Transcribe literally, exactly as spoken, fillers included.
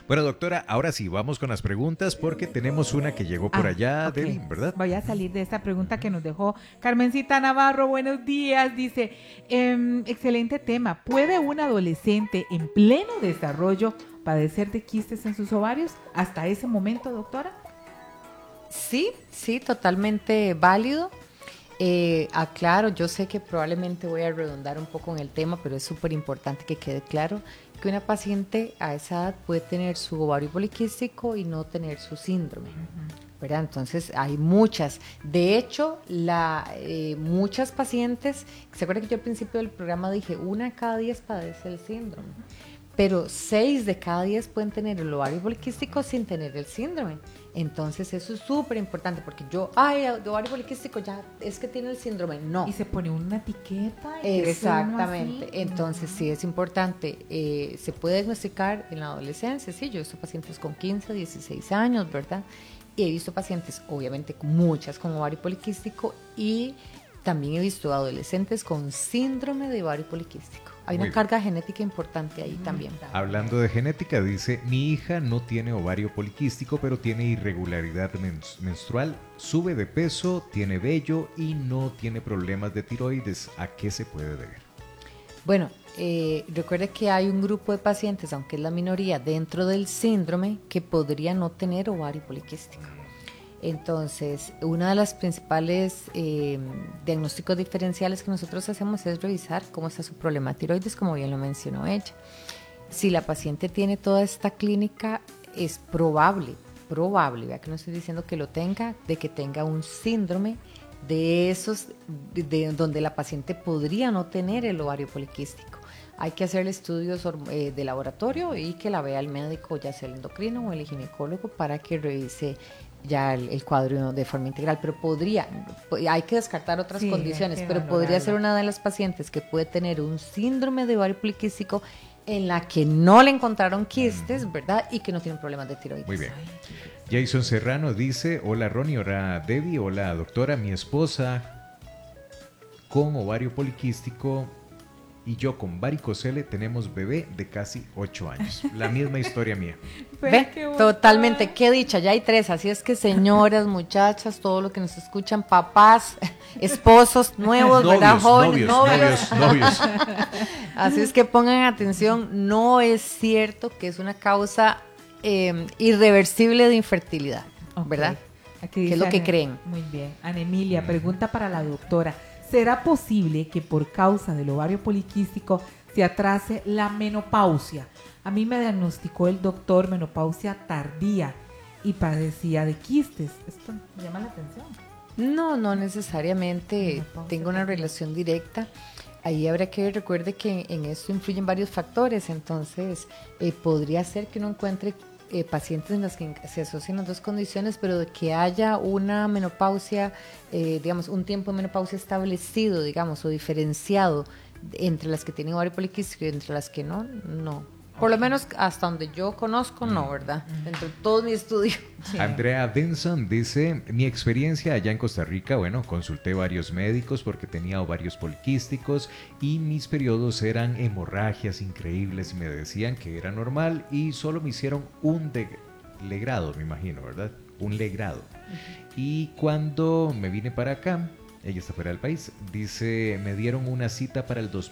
Bueno, doctora, ahora sí, vamos con las preguntas porque tenemos una que llegó por Ah, allá, ok. Debbie, ¿verdad? Voy a salir de esta pregunta que nos dejó Carmencita Navarro. Buenos días. Dice, em, excelente tema. ¿Puede un adolescente en pleno desarrollo padecer de quistes en sus ovarios hasta ese momento, doctora? Sí, sí, totalmente válido. Eh, aclaro, yo sé que probablemente voy a redundar un poco en el tema, pero es súper importante que quede claro que una paciente a esa edad puede tener su ovario poliquístico y no tener su síndrome, ¿verdad? Entonces hay muchas. De hecho, la, eh, muchas pacientes, ¿se acuerdan que yo al principio del programa dije una de cada diez padece el síndrome? Pero seis de cada diez pueden tener el ovario poliquístico sin tener el síndrome. Entonces eso es súper importante porque yo, ay, el ovario poliquístico ya es que tiene el síndrome. No. Y se pone una etiqueta. Y Exactamente. así. Entonces sí es importante. Eh, se puede diagnosticar en la adolescencia. Sí, yo he visto pacientes con quince, dieciséis años, ¿verdad? Y he visto pacientes, obviamente, muchas con ovario poliquístico y también he visto adolescentes con síndrome de ovario poliquístico. Hay Muy una carga genética importante ahí también. Hablando de genética, dice, mi hija no tiene ovario poliquístico, pero tiene irregularidad men- menstrual, sube de peso, tiene vello y no tiene problemas de tiroides. ¿A qué se puede deber? Bueno, eh, recuerde que hay un grupo de pacientes, aunque es la minoría, dentro del síndrome que podría no tener ovario poliquístico. Entonces, una de las principales eh, diagnósticos diferenciales que nosotros hacemos es revisar cómo está su problema de tiroides, como bien lo mencionó ella. Si la paciente tiene toda esta clínica, es probable, probable, vea que no estoy diciendo que lo tenga, de que tenga un síndrome de esos, de, de donde la paciente podría no tener el ovario poliquístico. Hay que hacer estudios eh, de laboratorio y que la vea el médico, ya sea el endocrino o el ginecólogo, para que revise ya el, el cuadro de forma integral, pero podría, hay que descartar otras Sí, condiciones, hay que pero valorarla. podría ser una de las pacientes que puede tener un síndrome de ovario poliquístico en la que no le encontraron quistes, ¿verdad? Y que no tienen problemas de tiroides. Muy bien. Jason Serrano dice, hola Ronnie, hola Debbie, hola doctora, mi esposa con ovario poliquístico y yo con varicocele tenemos bebé de casi ocho años. La misma historia mía. ¿Ve? Qué bonito. Totalmente, qué dicha, ya hay tres, así es que señoras, muchachas, todo lo que nos escuchan, papás, esposos nuevos, ¿verdad? Novios, Jóvenes, novios, novios, novios. Así es que pongan atención, no es cierto que es una causa eh, irreversible de infertilidad, Ok. ¿verdad? Aquí ¿Qué es lo dice que Ana- creen? Muy bien. Ana Emilia pregunta para la doctora. ¿Será posible que por causa del ovario poliquístico se atrase la menopausia? A mí me diagnosticó el doctor menopausia tardía y padecía de quistes. Esto me llama la atención. No, no necesariamente Menopausia tengo una tardía. relación directa. Ahí habrá que ver, recuerde que en esto influyen varios factores, entonces eh, podría ser que uno encuentre eh, pacientes en las que se asocian las dos condiciones, pero de que haya una menopausia, eh, digamos, un tiempo de menopausia establecido, digamos, o diferenciado entre las que tienen ovario poliquístico y entre las que no, no. Por lo menos hasta donde yo conozco, no, ¿verdad? Dentro de todo mi estudio. Sí. Andrea Denson dice, mi experiencia allá en Costa Rica, bueno, consulté varios médicos porque tenía ovarios poliquísticos y mis periodos eran hemorragias increíbles y me decían que era normal y solo me hicieron un de- legrado, me imagino, ¿verdad? Un legrado. Y cuando me vine para acá, ella está fuera del país, dice, me dieron una cita para el dos